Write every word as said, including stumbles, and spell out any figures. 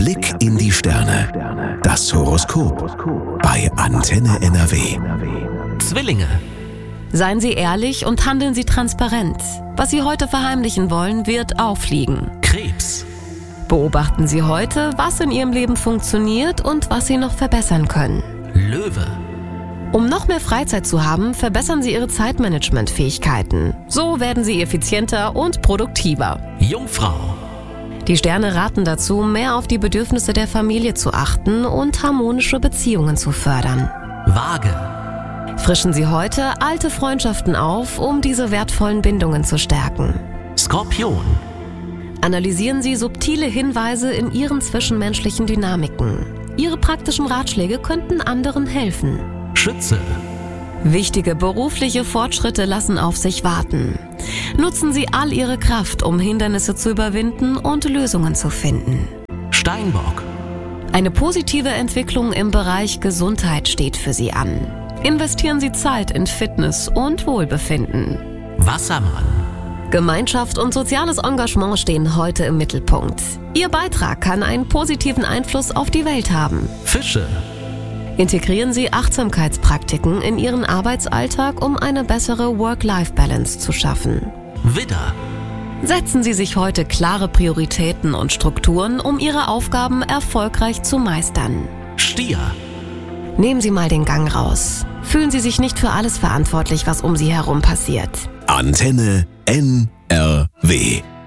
Blick in die Sterne. Das Horoskop bei Antenne N R W. Zwillinge. Seien Sie ehrlich und handeln Sie transparent. Was Sie heute verheimlichen wollen, wird auffliegen. Krebs. Beobachten Sie heute, was in Ihrem Leben funktioniert und was Sie noch verbessern können. Löwe. Um noch mehr Freizeit zu haben, verbessern Sie Ihre Zeitmanagement-Fähigkeiten. So werden Sie effizienter und produktiver. Jungfrau. Die Sterne raten dazu, mehr auf die Bedürfnisse der Familie zu achten und harmonische Beziehungen zu fördern. Waage. Frischen Sie heute alte Freundschaften auf, um diese wertvollen Bindungen zu stärken. Skorpion. Analysieren Sie subtile Hinweise in Ihren zwischenmenschlichen Dynamiken. Ihre praktischen Ratschläge könnten anderen helfen. Schütze. Wichtige berufliche Fortschritte lassen auf sich warten. Nutzen Sie all Ihre Kraft, um Hindernisse zu überwinden und Lösungen zu finden. Steinbock. Eine positive Entwicklung im Bereich Gesundheit steht für Sie an. Investieren Sie Zeit in Fitness und Wohlbefinden. Wassermann. Gemeinschaft und soziales Engagement stehen heute im Mittelpunkt. Ihr Beitrag kann einen positiven Einfluss auf die Welt haben. Fische. Integrieren Sie Achtsamkeitspraktiken in Ihren Arbeitsalltag, um eine bessere Work-Life-Balance zu schaffen. Widder. Setzen Sie sich heute klare Prioritäten und Strukturen, um Ihre Aufgaben erfolgreich zu meistern. Stier. Nehmen Sie mal den Gang raus. Fühlen Sie sich nicht für alles verantwortlich, was um Sie herum passiert. Antenne N R W.